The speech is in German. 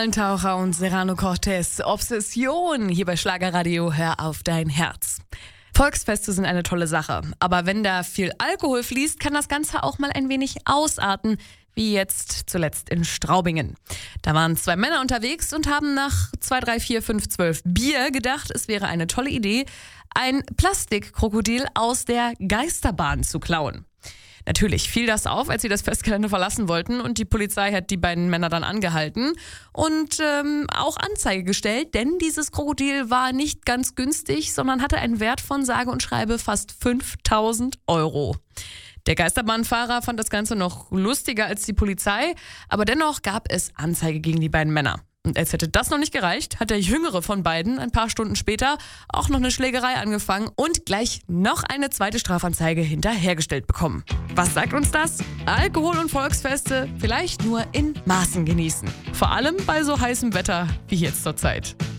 Taucher und Serrano Cortez, Obsession, hier bei Schlagerradio, hör auf dein Herz. Volksfeste sind eine tolle Sache, aber wenn da viel Alkohol fließt, kann das Ganze auch mal ein wenig ausarten, wie jetzt zuletzt in Straubingen. Da waren 2 Männer unterwegs und haben nach 2, 3, 4, 5, 12 Bier gedacht, es wäre eine tolle Idee, ein Plastikkrokodil aus der Geisterbahn zu klauen. Natürlich fiel das auf, als sie das Festgelände verlassen wollten, und die Polizei hat die beiden Männer dann angehalten und auch Anzeige gestellt, denn dieses Krokodil war nicht ganz günstig, sondern hatte einen Wert von sage und schreibe fast 5.000 Euro. Der Geisterbahnfahrer fand das Ganze noch lustiger als die Polizei, aber dennoch gab es Anzeige gegen die beiden Männer. Und als hätte das noch nicht gereicht, hat der Jüngere von beiden ein paar Stunden später auch noch eine Schlägerei angefangen und gleich noch eine zweite Strafanzeige hinterhergestellt bekommen. Was sagt uns das? Alkohol und Volksfeste vielleicht nur in Maßen genießen. Vor allem bei so heißem Wetter wie jetzt zur Zeit.